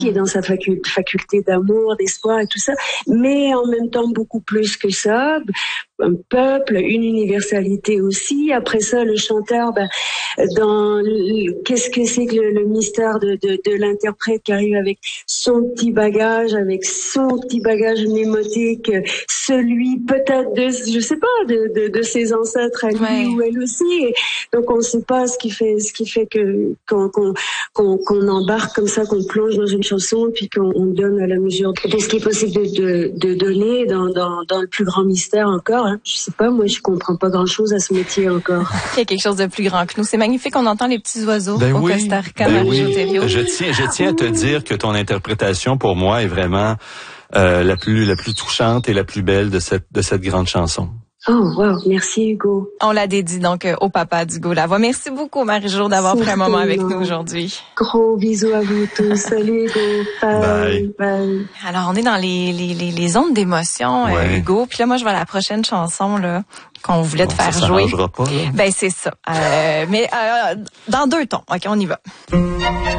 et dans sa faculté d'amour, d'espoir et tout ça, mais en même temps beaucoup plus que ça, un peuple, une universalité aussi. Après ça, le chanteur, qu'est-ce que c'est que le mystère de l'interprète qui arrive avec son petit bagage mnémotique, celui peut-être de ses ancêtres à lui ou elle aussi. Et donc on ne sait pas ce qui fait qu'on embarque comme ça, qu'on plonge dans une chanson, puis qu'on donne à la mesure de ce qui est possible de donner dans le plus grand mystère encore. Hein. Je sais pas, moi je comprends pas grand-chose à ce métier encore. Il y a quelque chose de plus grand que nous. C'est magnifique, on entend les petits oiseaux au Costa Rica. Je tiens à te dire que ton interprétation pour moi est vraiment la plus touchante et la plus belle de cette grande chanson. Oh, wow, merci Hugo. On la dédie donc au papa d'Hugo Lavoie. Merci beaucoup Marie-Jo d'avoir pris un moment avec nous aujourd'hui. Gros bisous à vous tous. Salut Hugo. Bye. Bye. Alors on est dans les ondes d'émotion, Hugo. Puis là moi je vais à la prochaine chanson là qu'on voulait te faire jouer. Pas, là. Ben c'est ça. Mais dans 2 tons. OK, on y va.